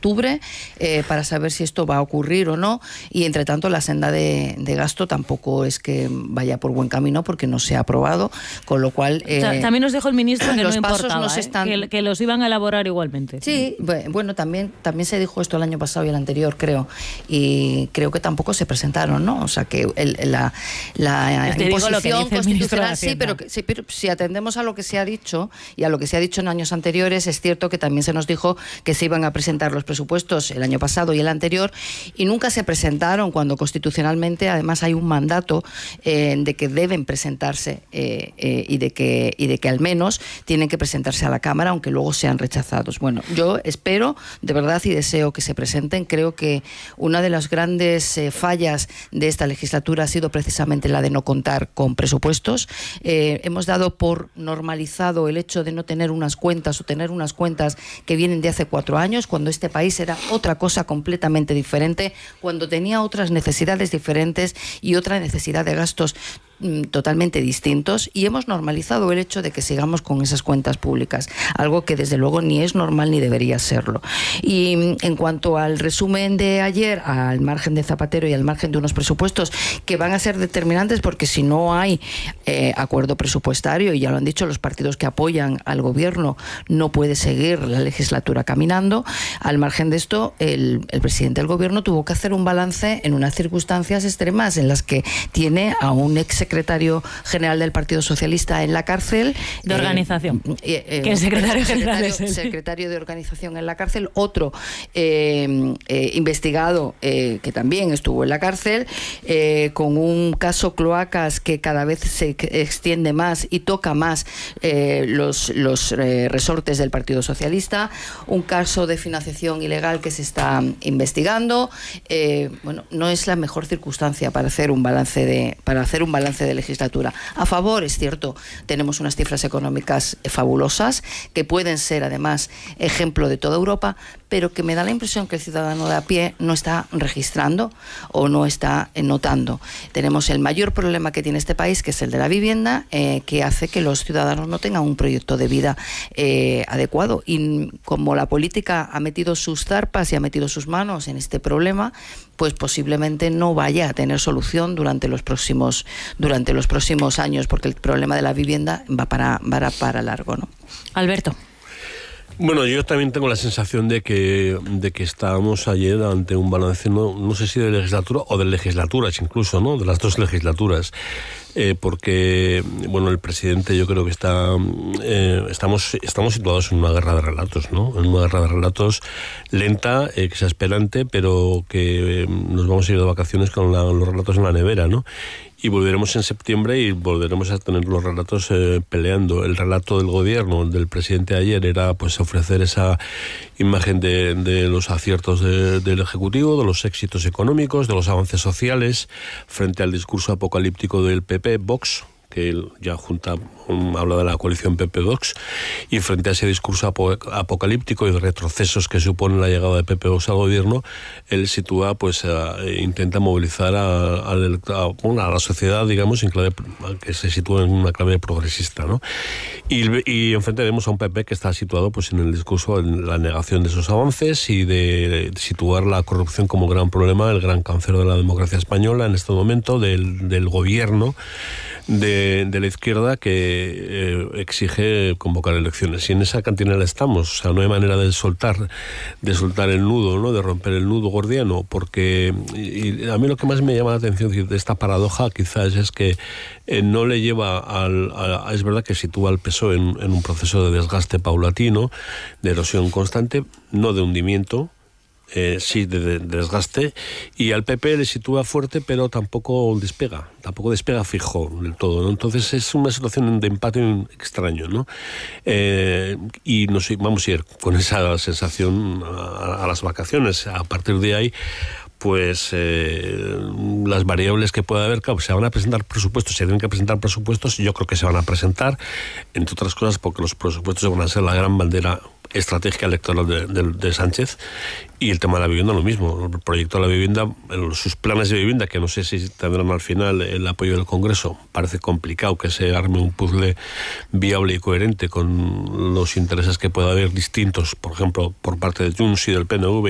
octubre para saber si esto va a ocurrir o no, y entre tanto la senda de gasto tampoco es que vaya por buen camino porque no se ha aprobado, con lo cual... también nos dijo el ministro que los no pasos importaba, no se están... que los iban a elaborar igualmente. Sí, bueno, también se dijo esto el año pasado y el anterior, creo, y creo que tampoco se presentaron, ¿no? O sea, que la imposición constitucional sí, pero si atendemos a lo que se ha dicho y a lo que se ha dicho en años anteriores, es cierto que también se nos dijo que se iban a presentar los presupuestos el año pasado y el anterior, y nunca se presentaron, cuando constitucionalmente además hay un mandato de que deben presentarse y de que al menos tienen que presentarse a la Cámara, aunque luego sean rechazados. Bueno, yo espero de verdad y deseo que se presenten. Creo que una de las grandes fallas de esta legislatura ha sido precisamente la de no contar con presupuestos. Hemos dado por normalizado el hecho de no tener unas cuentas o tener unas cuentas que vienen de hace 4 años, cuando este país era otra cosa completamente diferente, cuando tenía otras necesidades diferentes y otra necesidad de gastos totalmente distintos, y hemos normalizado el hecho de que sigamos con esas cuentas públicas, algo que desde luego ni es normal ni debería serlo. Y en cuanto al resumen de ayer, al margen de Zapatero y al margen de unos presupuestos que van a ser determinantes, porque si no hay acuerdo presupuestario, y ya lo han dicho los partidos que apoyan al gobierno, no puede seguir la legislatura caminando. Al margen de esto, el presidente del gobierno tuvo que hacer un balance en unas circunstancias extremas en las que tiene a un ex secretario general del Partido Socialista en la cárcel. De organización. Que el secretario general es él. Secretario de organización en la cárcel. Otro investigado que también estuvo en la cárcel, con un caso cloacas que cada vez se extiende más y toca más los resortes del Partido Socialista. Un caso de financiación ilegal que se está investigando. Bueno, no es la mejor circunstancia para hacer un balance de legislatura. A favor, es cierto, tenemos unas cifras económicas fabulosas que pueden ser además ejemplo de toda Europa, pero que me da la impresión que el ciudadano de a pie no está registrando o no está notando. Tenemos el mayor problema que tiene este país, que es el de la vivienda, que hace que los ciudadanos no tengan un proyecto de vida adecuado, y como la política ha metido sus zarpas y ha metido sus manos en este problema, pues posiblemente no vaya a tener solución durante los próximos años, porque el problema de la vivienda va para largo, ¿no? Alberto. Bueno, yo también tengo la sensación de que estábamos ayer ante un balance, no sé si de legislatura o de legislaturas incluso, ¿no? De las dos legislaturas. Porque, bueno, el presidente, yo creo que estamos situados en una guerra de relatos, ¿no? En una guerra de relatos lenta, exasperante, pero que nos vamos a ir de vacaciones con los relatos en la nevera, ¿no? Y volveremos en septiembre y volveremos a tener los relatos peleando. El relato del gobierno, del presidente ayer, era pues ofrecer esa imagen de los aciertos del Ejecutivo, de los éxitos económicos, de los avances sociales, frente al discurso apocalíptico del PP, Vox, que él ya habla de la coalición PP-Vox, y frente a ese discurso apocalíptico y de retrocesos que supone la llegada de PP-Vox al gobierno, él sitúa, pues intenta movilizar a la sociedad, digamos, que se sitúa en una clave progresista, ¿no? Y enfrente vemos a un PP que está situado pues en el discurso, en la negación de esos avances y de situar la corrupción como gran problema, el gran cáncer de la democracia española en este momento, del gobierno de la izquierda, que exige convocar elecciones. Y en esa cantinela estamos. O sea, no hay manera de soltar el nudo, ¿no? De romper el nudo gordiano, porque y a mí lo que más me llama la atención de esta paradoja quizás es que no le lleva es verdad que sitúa al PSOE en un proceso de desgaste paulatino, de erosión constante, no de hundimiento, sí de desgaste, y al PP le sitúa fuerte, pero tampoco despega fijo del todo, ¿no? Entonces es una situación de empate extraño, ¿no? Y vamos a ir con esa sensación a las vacaciones. A partir de ahí, pues las variables que pueda haber, claro, se van a presentar presupuestos, se tienen que presentar presupuestos, y yo creo que se van a presentar, entre otras cosas porque los presupuestos van a ser la gran bandera estratégica electoral de Sánchez, y el tema de la vivienda lo mismo. El proyecto de la vivienda, sus planes de vivienda, que no sé si tendrán al final el apoyo del Congreso, parece complicado que se arme un puzzle viable y coherente con los intereses que pueda haber distintos, por ejemplo, por parte de Junts y del PNV